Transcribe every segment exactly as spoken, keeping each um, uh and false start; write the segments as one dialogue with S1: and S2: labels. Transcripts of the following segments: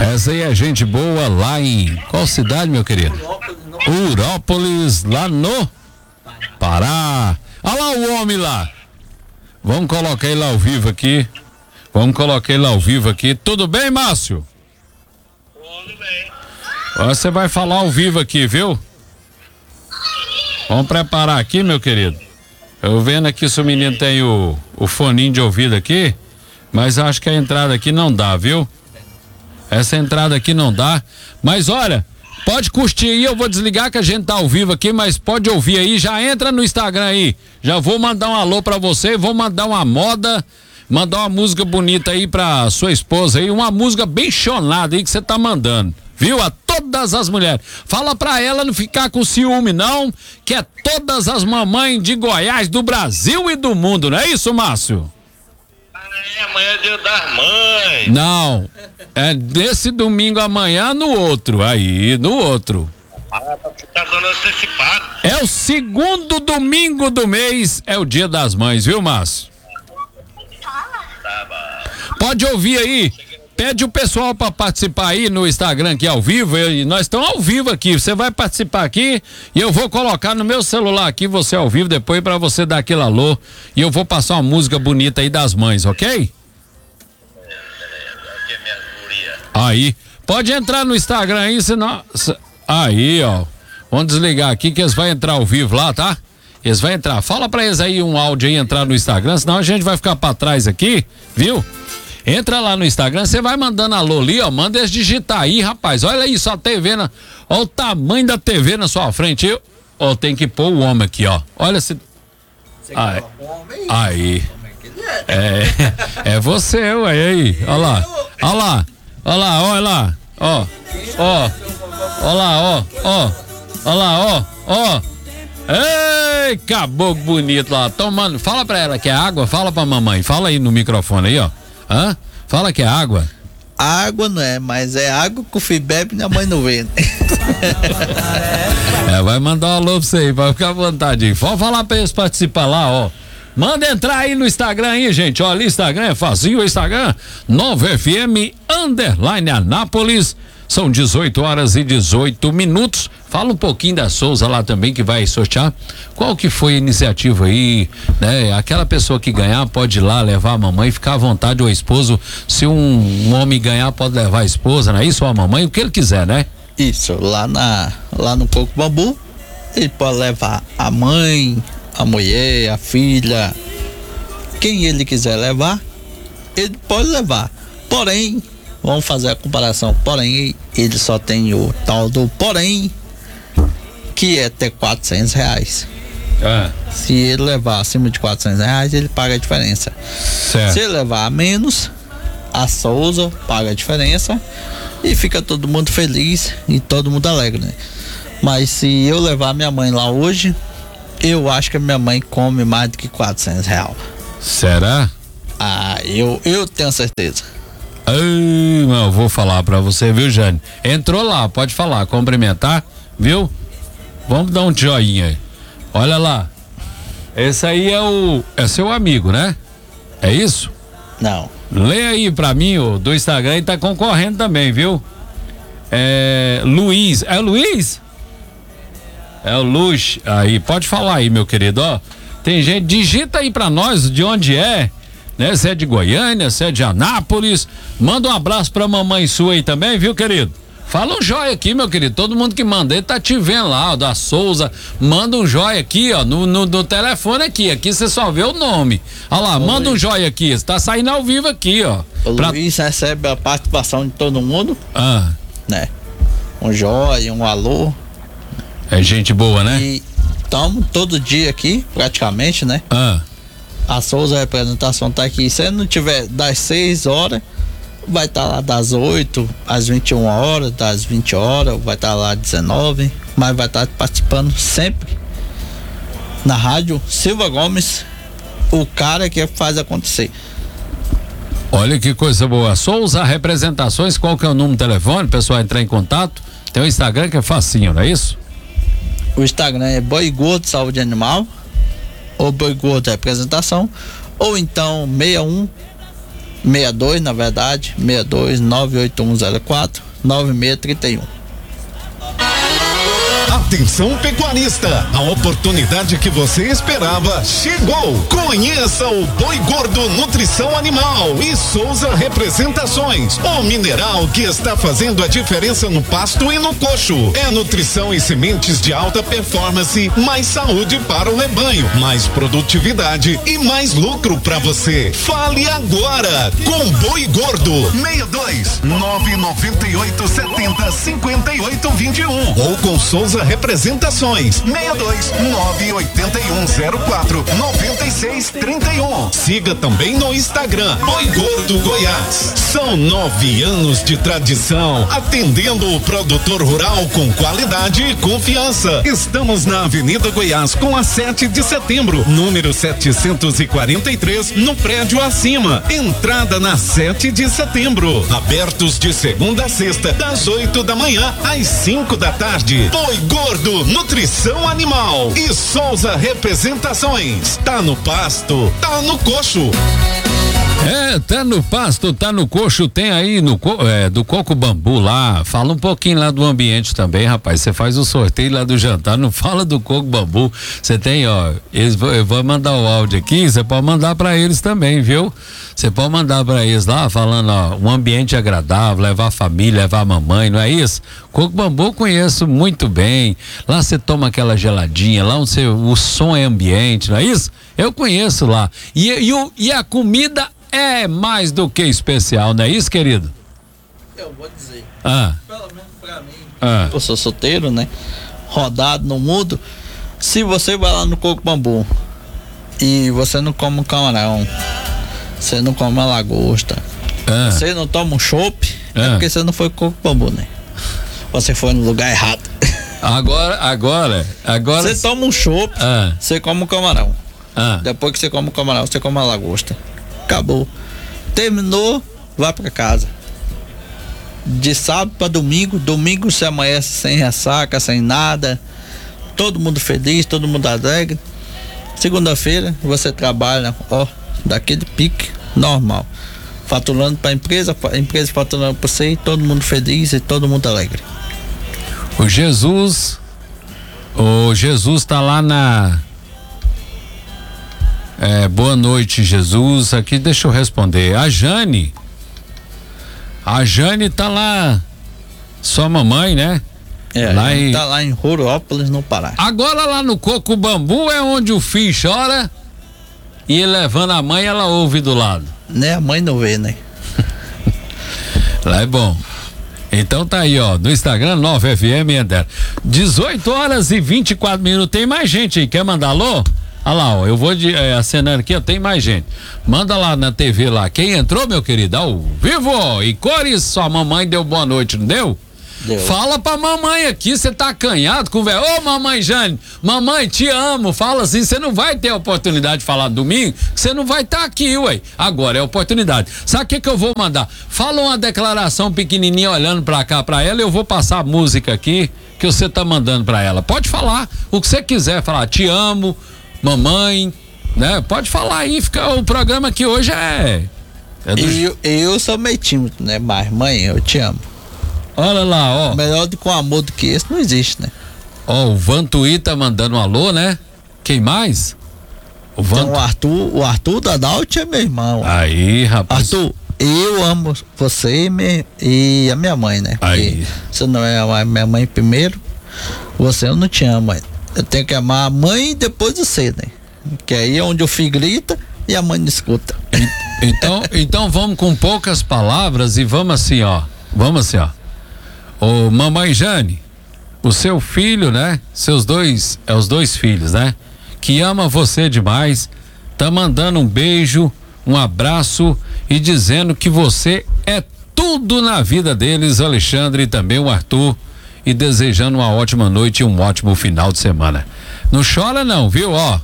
S1: Essa aí é gente boa lá em qual cidade, meu querido? Urópolis, lá no Pará. Olha lá o homem lá. Vamos colocar ele ao vivo aqui. Vamos colocar ele ao vivo aqui. Tudo bem, Márcio?
S2: Tudo bem.
S1: Você vai falar ao vivo aqui, viu? Vamos preparar aqui, meu querido. Eu vendo aqui se o menino tem o, o foninho de ouvido aqui, mas acho que a entrada aqui não dá, viu? Essa entrada aqui não dá. Mas olha, pode curtir aí, eu vou desligar que a gente tá ao vivo aqui, mas pode ouvir aí, já entra no Instagram aí. Já vou mandar um alô pra você, vou mandar uma moda, mandar uma música bonita aí pra sua esposa aí, uma música bem chonada aí que você tá mandando. Viu? A todas as mulheres. Fala pra ela não ficar com ciúme, não, que é todas as mamães de Goiás, do Brasil e do mundo, não é isso, Márcio?
S2: É, amanhã é dia das mães.
S1: Não, é desse domingo amanhã no outro, aí, no outro.
S2: Ah, tá ficando antecipado.
S1: É o segundo domingo do mês, é o dia das mães, viu, Márcio?
S2: Tá bom.
S1: Pode ouvir aí. Pede o pessoal para participar aí no Instagram aqui ao vivo, e nós estamos ao vivo aqui, você vai participar aqui e eu vou colocar no meu celular aqui, você ao vivo depois para você dar aquele alô e eu vou passar uma música bonita aí das mães, ok? Aí, pode entrar no Instagram aí, senão... Aí, ó, vamos desligar aqui que eles vão entrar ao vivo lá, tá? Eles vão entrar, fala para eles aí um áudio aí entrar no Instagram, senão a gente vai ficar para trás aqui, viu? Entra lá no Instagram, você vai mandando alô ali, ó, manda eles digitar aí, rapaz, olha aí só a T V, na, olha o tamanho da T V na sua frente, eu, ó, tem que pôr o homem aqui, ó, olha se... Aí, aí, é, é você, ué, aí, olha lá, olha lá, olha lá, olha lá, ó, ó, olha lá, ó, ó, olha lá, ó, ó, ei, caboclo bonito lá, tomando, fala pra ela que é água, fala pra mamãe, fala aí no microfone aí, ó. Hã? Fala que é água.
S3: Água não é, mas é água que o filho bebe e minha mãe não vê.
S1: É, vai mandar um alô pra você aí, vai ficar à vontade. Pode falar pra eles participar lá, ó. Manda entrar aí no Instagram aí, gente. Olha, Instagram é facinho, o Instagram nove F M underline Anápolis. São dezoito horas e dezoito minutos. Fala um pouquinho da Souza lá também que vai sortear. Qual que foi a iniciativa aí, né? Aquela pessoa que ganhar pode ir lá levar a mamãe, ficar à vontade, ou o esposo. Se um, um homem ganhar, pode levar a esposa, não é isso? Ou a mamãe, o que ele quiser, né?
S3: Isso, lá na lá no Coco Bambu, ele pode levar a mãe, a mulher, a filha, quem ele quiser levar, ele pode levar. Porém, vamos fazer a comparação, porém, ele só tem o tal do porém, que é até quatrocentos reais.
S1: É.
S3: Se ele levar acima de quatrocentos reais, ele paga a diferença.
S1: Certo.
S3: Se ele levar a menos, a Souza paga a diferença e fica todo mundo feliz e todo mundo alegre, né? Mas se eu levar minha mãe lá hoje, eu acho que a minha mãe come mais do que quatrocentos reais.
S1: Será?
S3: Ah, eu, eu tenho certeza.
S1: Ai, eu vou falar pra você, viu, Jane? Entrou lá, pode falar, cumprimentar, viu? Vamos dar um joinha aí. Olha lá. Esse aí é o... é seu amigo, né? É isso?
S3: Não.
S1: Lê aí pra mim, o do Instagram, e tá concorrendo também, viu? É... Luiz. É o Luiz? É o Luz. Aí, pode falar aí, meu querido, ó. Tem gente, digita aí pra nós de onde é, né? Se é de Goiânia, se é de Anápolis. Manda um abraço pra mamãe sua aí também, viu, querido? Fala um joia aqui, meu querido. Todo mundo que manda aí tá te vendo lá, ó, da Souza. Manda um joia aqui, ó, no, no, no telefone aqui. Aqui você só vê o nome. Olha lá, Ô, manda Luiz. Um joia aqui. Você tá saindo ao vivo aqui, ó.
S3: O
S1: pra...
S3: Luiz recebe a participação de todo mundo.
S1: Ah.
S3: Né? Um joia, um alô.
S1: É gente boa, né?
S3: E estamos todo dia aqui, praticamente, né?
S1: Ah.
S3: A Souza a representação tá aqui. Se não tiver das seis horas, vai estar tá lá das oito às vinte e uma horas, das vinte horas, vai estar tá lá às dezenove, mas vai estar tá participando sempre na rádio Silva Gomes, o cara que faz acontecer.
S1: Olha que coisa boa. Souza Representações, qual que é o número do telefone? O pessoal entrar em contato. Tem o Instagram que é facinho, não é isso?
S3: O Instagram é Boi Gordo Saúde Animal, ou Boi Gordo Representação, ou então seis um sessenta e dois, na verdade, sessenta e dois, nove oito um zero quatro, nove seis três um.
S4: Atenção pecuarista, a oportunidade que você esperava chegou. Conheça o Boi Gordo Nutrição Animal e Souza Representações, o mineral que está fazendo a diferença no pasto e no coxo. É nutrição e sementes de alta performance, mais saúde para o rebanho, mais produtividade e mais lucro para você. Fale agora com Boi Gordo. sessenta e dois, nove nove oito, setenta, cinquenta e oito, vinte e um ou com Souza Representações, sessenta e dois, nove oito um zero quatro, nove seis três um. Siga também no Instagram Boi Gordo Goiás. São nove anos de tradição atendendo o produtor rural com qualidade e confiança. Estamos na Avenida Goiás com a sete de setembro, número setecentos e quarenta e três, no prédio acima. Entrada na sete de setembro. Abertos de segunda a sexta, das oito da manhã às cinco da tarde. Boi Gordo Nutrição Animal e Souza Representações. Tá no pasto, tá no coxo.
S1: É, tá no pasto, tá no coxo, tem aí no é, do Coco Bambu lá. Fala um pouquinho lá do ambiente também, rapaz. Você faz o sorteio lá do jantar, não fala do Coco Bambu. Você tem, ó, eles, eu vou mandar o áudio aqui, você pode mandar pra eles também, viu? Você pode mandar pra eles lá, falando, ó, um ambiente agradável, levar a família, levar a mamãe, não é isso? Coco Bambu eu conheço muito bem. Lá você toma aquela geladinha, lá onde você, o som é ambiente, não é isso? Eu conheço lá. E, e, o, e a comida é mais do que especial, não é isso, querido?
S3: Eu vou dizer.
S1: Ah.
S3: Pelo menos pra mim.
S1: Ah.
S3: Eu sou solteiro, né? Rodado no mundo. Se você vai lá no Coco Bambu e você não come um camarão, você não come uma lagosta, ah. você não toma um chopp, ah. é porque você não foi Coco Bambu, né? Você foi no lugar errado.
S1: Agora, agora, agora.
S3: Você toma um chopp, ah. você come um camarão.
S1: Ah.
S3: Depois que você come o camarão, você come a lagosta. Acabou. Terminou, vai pra casa. De sábado pra domingo, domingo você amanhece sem ressaca, sem nada. Todo mundo feliz, todo mundo alegre. Segunda-feira você trabalha, ó, daquele pique normal. Faturando pra empresa, a empresa faturando pra você, todo mundo feliz e todo mundo alegre.
S1: O Jesus, o Jesus tá lá na É, boa noite, Jesus. Aqui, deixa eu responder. A Jane. A Jane tá lá. Sua mamãe, né?
S3: É,
S1: lá em...
S3: tá lá em Rurópolis, no Pará.
S1: Agora lá no Coco Bambu é onde o filho chora e ele levando a mãe, ela ouve do lado.
S3: Né, a mãe não vê, né?
S1: Lá é bom. Então tá aí, ó, no Instagram, nove F M Ender. dezoito horas e vinte e quatro minutos. Tem mais gente aí. Quer mandar alô? Olha lá, ó, eu vou de, é, acenando aqui, ó, tem mais gente. Manda lá na T V lá. Quem entrou, meu querido? Ao vivo! E Cores, sua mamãe deu boa noite, não deu?
S3: Deu.
S1: Fala pra mamãe aqui, você tá acanhado com o velho. Ô, mamãe Jane, mamãe, te amo. Fala assim, você não vai ter a oportunidade de falar domingo, você não vai estar tá aqui, ué. Agora é a oportunidade. Sabe o que que eu vou mandar? Fala uma declaração pequenininha olhando pra cá, pra ela, eu vou passar a música aqui que você tá mandando pra ela. Pode falar o que você quiser falar. Te amo, mamãe, né? Pode falar aí, fica, o programa aqui hoje é... é do...
S3: eu, eu sou meio tímido, né? Mas, mãe, eu te amo.
S1: Olha lá, ó.
S3: Melhor do que um amor do que esse não existe, né?
S1: Ó, o Vantuí tá mandando um alô, né? Quem mais? O Vantu...
S3: Então, o Arthur, o Arthur da Daut é meu irmão.
S1: Aí, rapaz.
S3: Arthur, eu amo você e, me, e a minha mãe, né?
S1: Aí.
S3: Porque você não é a minha mãe primeiro, você eu não te amo, mãe. Eu tenho que amar a mãe e depois você, né? Que aí é onde o filho grita e a mãe não escuta.
S1: Então, então vamos com poucas palavras e vamos assim, ó. Vamos assim, ó. Ô, mamãe Jane, o seu filho, né? Seus dois, é os dois filhos, né? Que ama você demais, tá mandando um beijo, um abraço e dizendo que você é tudo na vida deles, Alexandre e também o Arthur, e desejando uma ótima noite e um ótimo final de semana. Não chora não, viu? Ó.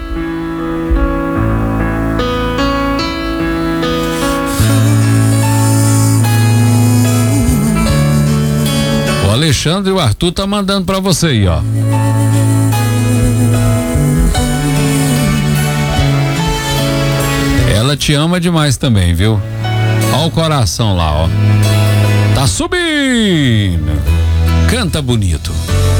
S1: O Alexandre e o Arthur tá mandando pra você aí, ó. Ela te ama demais também, viu? Olha o coração lá, ó. Tá subindo. Canta bonito.